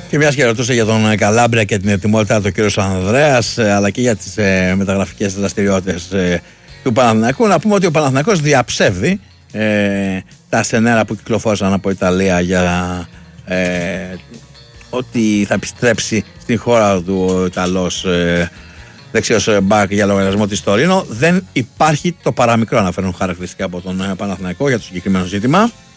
Και μιας και ρωτούσε για τον Καλάμπρια και την ετοιμότητα του κ. Ανδρέας, αλλά και για τις μεταγραφικές δραστηριότητες του Παναθηναϊκού, να πούμε ότι ο Παναθηναϊκός διαψεύδει τα σενέρα που κυκλοφόρησαν από Ιταλία για ότι θα επιστρέψει στην χώρα του ο Ιταλός δεξιός μπακ για λογαριασμό της Τωρίνο. Δεν υπάρχει το παραμικρό να φέρουν χαρακτηριστικά από τον Παναθηναϊκό για το συγκεκριμένο ζήτημα.